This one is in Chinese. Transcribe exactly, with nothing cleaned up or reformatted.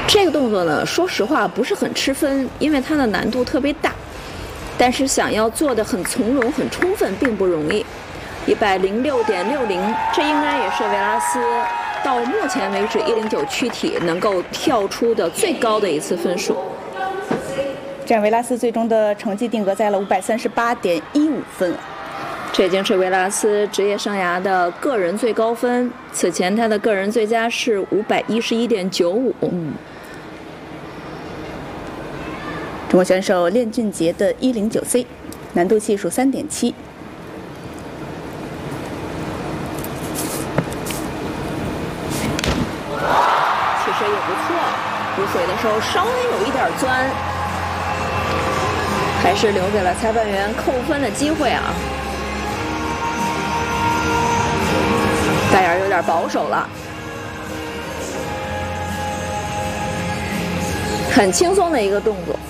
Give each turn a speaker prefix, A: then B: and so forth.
A: 这个动作呢，说实话不是很吃分，因为它的难度特别大。但是想要做得很从容、很充分，并不容易。一百零六点六零，这应该也是维拉斯到目前为止一零九躯体能够跳出的最高的一次分数。
B: 这样维拉斯最终的成绩定格在了五百三十八点一五分。
A: 这已经是维拉斯职业生涯的个人最高分，此前他的个人最佳是五百一十一点九五。
B: 嗯。中国选手练俊杰的一零九 C， 难度系数三点七。
A: 其实也不错，入水的时候稍微有一点钻，还是留给了裁判员扣分的机会啊。大眼有点保守了，很轻松的一个动作。